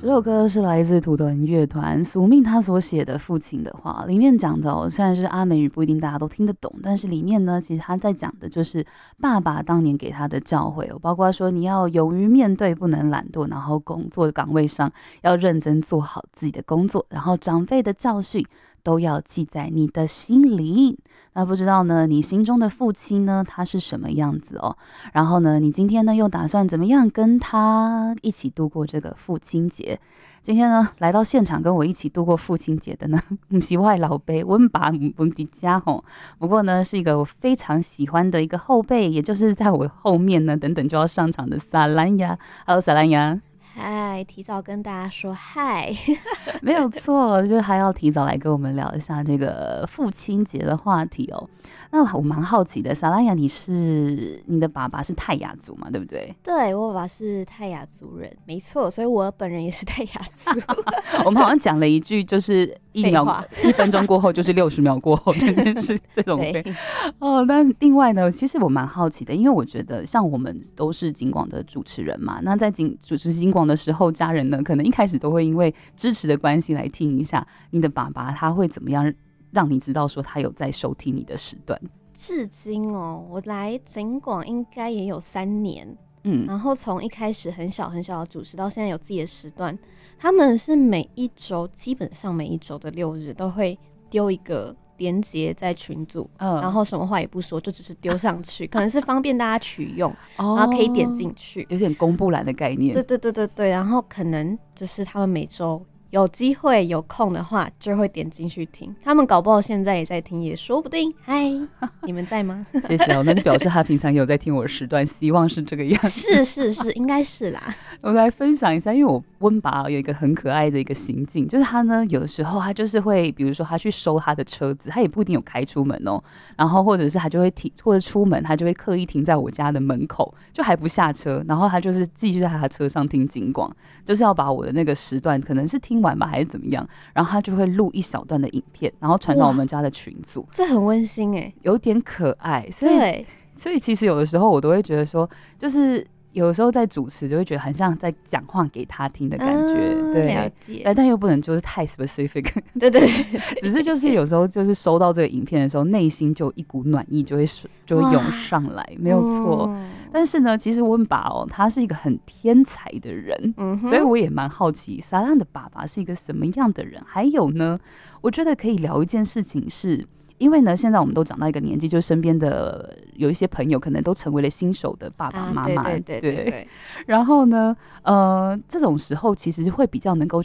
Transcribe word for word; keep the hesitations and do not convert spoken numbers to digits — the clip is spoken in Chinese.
这首歌是来自土豆人乐团宿命他所写的父亲的话，里面讲的哦，虽然是阿美语不一定大家都听得懂，但是里面呢，其实他在讲的就是爸爸当年给他的教诲哦，包括说你要勇于面对，不能懒惰，然后工作岗位上要认真做好自己的工作，然后长辈的教训都要记在你的心里。那不知道呢，你心中的父亲呢，他是什么样子哦？然后呢，你今天呢又打算怎么样跟他一起度过这个父亲节？今天呢，来到现场跟我一起度过父亲节的呢，不是我的老爸，我们爸不在家吼。不过呢，是一个我非常喜欢的一个后辈，也就是在我后面呢，等等就要上场的萨兰雅。Hello， 萨兰雅。 嗨，提早跟大家说嗨， 没有错，就是还要提早来跟我们聊一下这个父亲节的话题哦。那我蛮好奇的，萨拉雅，你是你的爸爸是泰雅族嘛，对不对？ 对，我爸爸是泰雅族人，没错，所以我本人也是泰雅族。 我们好像讲了一句，就是一秒一分钟过后就是六十秒过后，真的是这种对哦。但另外呢，其实我蛮好奇的，因为我觉得像我们都是警广的主持人嘛，那在警主持警广的时候，家人呢可能一开始都会因为支持的关系来听一下你的爸爸他会怎么样让你知道说他有在收听你的时段。 至今哦，我来警广应该也有三年， 嗯， 然后从一开始很小很小的主持到现在有自己的时段，他们是每一周基本上每一周的六日都会丢一个连结在群组，嗯，然后什么话也不说，就只是丢上去，可能是方便大家取用，哦，然后可以点进去， 有点公布栏的概念。 对对对对对，然后可能就是他们每周有机会有空的话就会点进去听，他们搞不好现在也在听，也说不定。嗨，你们在吗？ 谢谢哦，那就表示他平常有在听我的时段，希望是这个样子。 是是是，应该是啦。 我来分享一下，因为我温爸有一个很可爱的一个行径，就是他呢有的时候他就是会，比如说他去收他的车子，他也不一定有开出门哦，然后或者是他就会停，或者出门他就会刻意停在我家的门口，就还不下车，然后他就是继续在他的车上听警广，就是要把我的那个时段可能是听完吧还是怎么样，然后他就会录一小段的影片，然后传到我们家的群组， 这很温馨哎， 有点可爱，所以所以其实有的时候我都会觉得说，就是有的时候在主持就会觉得很像在讲话给他听的感觉， 嗯、 对， 了解， 但又不能就是太 specific， 对对对， 只是就是有时候就是收到这个影片的时候，内心就一股暖意就会就会涌上来，没有错。嗯、但是呢，其实温爸哦，他是一个很天才的人，嗯、所以我也蛮好奇萨拉的爸爸是一个什么样的人。还有呢，我觉得可以聊一件事情是。因为呢，现在我们都长到一个年纪，就是身边的有一些朋友可能都成为了新手的爸爸妈妈， 啊、对对对 对, 对, 对。 然后呢，呃，这种时候其实会比较能够